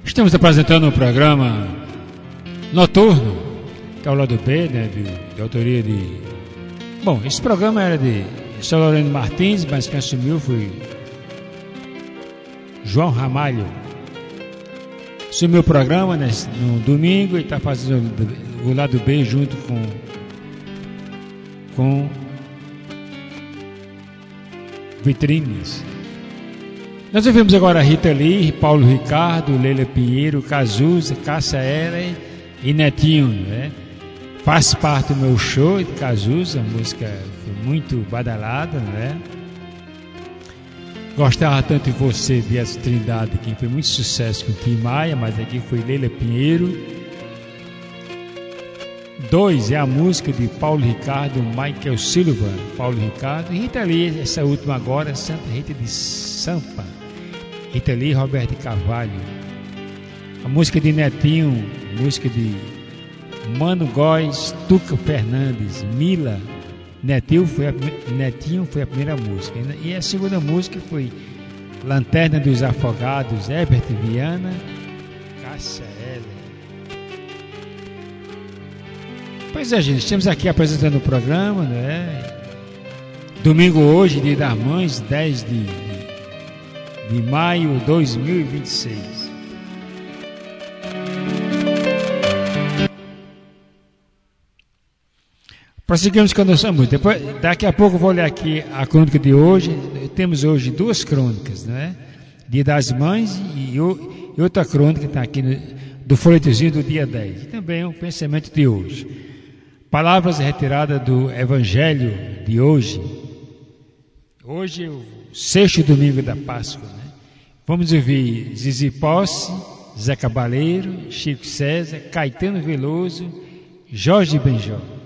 Estamos apresentando um programa noturno, que é o lado B, né, de autoria de... Bom, esse programa era de São Loreno Martins, mas quem assumiu foi João Ramalho. Assumiu o programa no domingo e está fazendo o lado B junto com Vitrines. Nós ouvimos agora Rita Lee, Paulo Ricardo, Leila Pinheiro, Cazuza, Cássia Eller e Netinho, né? Faz parte do meu show de Cazuza, a música foi muito badalada, né? Gostava tanto de você, Beatriz Trindade, que foi muito sucesso com Tim Maia, mas aqui foi Leila Pinheiro. 2 é a música de Paulo Ricardo, Michael Silva, Paulo Ricardo, e Rita Lee, essa última agora, Santa Rita de Sampa, Rita Lee, Roberto Carvalho. A música de Netinho, música de Mano Góes, Tuca Fernandes, Mila. Netinho foi a primeira música, e a segunda música foi Lanterna dos Afogados, Herbert Viana, Cássia Eller. Pois é, gente, estamos aqui apresentando o programa, né? Domingo hoje, Dia das Mães, 10 de maio de 2026. Prosseguimos com a nossa música. Daqui a pouco eu vou ler aqui a crônica de hoje. Temos hoje 2 crônicas, né? Dia das Mães e outra crônica que está aqui do folhetinho do dia 10. E também um pensamento de hoje. Palavras retiradas do Evangelho de hoje. Hoje é o 6º domingo da Páscoa, né? Vamos ouvir Zizi Posse, Zé Cabaleiro, Chico César, Caetano Veloso, Jorge Benjol.